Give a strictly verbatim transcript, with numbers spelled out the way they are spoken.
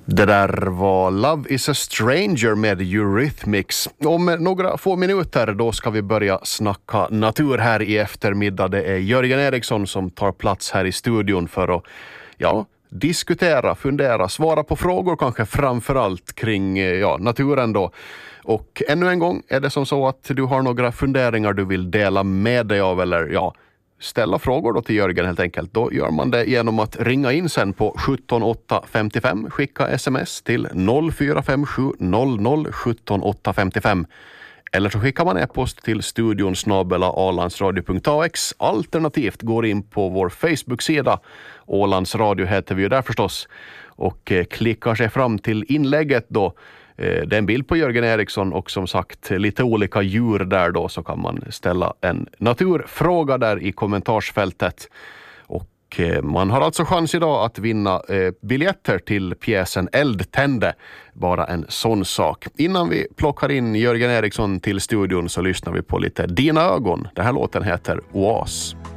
Det där var Love is a Stranger med Eurythmics. Om några få minuter då ska vi börja snacka natur här i eftermiddag. Det är Jörgen Eriksson som tar plats här i studion för att ja, diskutera, fundera, svara på frågor kanske framförallt kring ja, naturen då. Och ännu en gång är det som så att du har några funderingar du vill dela med dig av eller ja, ställa frågor då till Jörgen helt enkelt. Då gör man det genom att ringa in sen på sjutton åtta femtiofem, skicka sms till noll fyra fem sju noll noll sjutton åtta femtiofem. Eller så skickar man e-post till studion snabel-a ålandsradio punkt a x. Alternativt går in på vår Facebook-sida. Ålandsradio heter vi ju där förstås. Och eh, klickar sig fram till inlägget då. Eh, det är en bild på Jörgen Eriksson och som sagt lite olika djur där då, så kan man ställa en naturfråga där i kommentarsfältet. Och eh, man har alltså chans idag att vinna eh, biljetter till pjäsen Eldtände. Bara en sån sak. Innan vi plockar in Jörgen Eriksson till studion så lyssnar vi på lite Dina ögon. Den här låten heter Oas.